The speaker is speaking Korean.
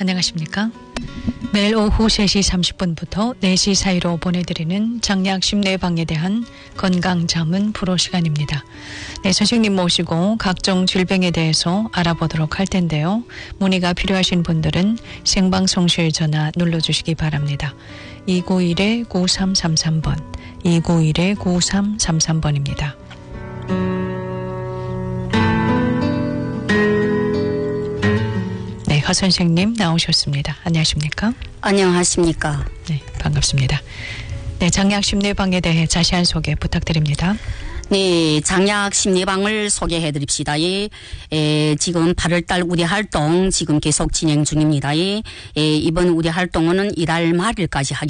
안녕하십니까? 매일 오후 3시 30분부터 4시 사이로 보내드리는 장약 심내방에 대한 건강자문 프로 시간입니다. 네, 선생님 모시고 각종 질병에 대해서 알아보도록 할 텐데요. 문의가 필요하신 분들은 생방송실 전화 눌러주시기 바랍니다. 291-9333번, 291-9333번입니다. 네, 허 선생님 나오셨습니다. 안녕하십니까? 안녕하십니까? 네, 반갑습니다. 네, 장약 심내방에 대해 자세한 소개 부탁드립니다. 네, 장약 심리방을 소개해 드립시다. 지금 8월달 우리 활동 지금 계속 진행 중입니다. 이번 우리 활동은 이달 말일까지 하겠습니다.